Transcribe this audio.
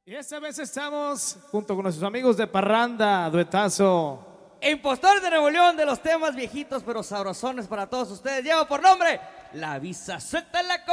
Y esta vez estamos junto con nuestros amigos de Parranda, duetazo. Impostores de Nuevo León, de los temas viejitos pero sabrosones para todos ustedes. Lleva por nombre La Visa Suelta la